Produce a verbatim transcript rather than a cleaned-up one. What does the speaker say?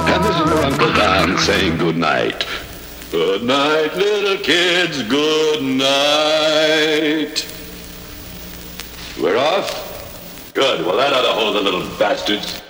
And this is your Uncle Don saying good night. Good night, little kids, good night. We're off? Good. Well, that ought to hold the little bastards.